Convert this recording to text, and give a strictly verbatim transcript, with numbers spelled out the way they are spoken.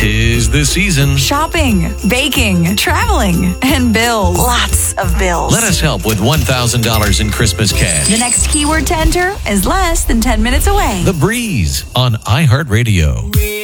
'Tis the season. Shopping, baking, traveling, and bills. Lots of bills. Let us help with one thousand dollars in Christmas cash. The next keyword to enter is less than ten minutes away. The Breeze on iHeartRadio.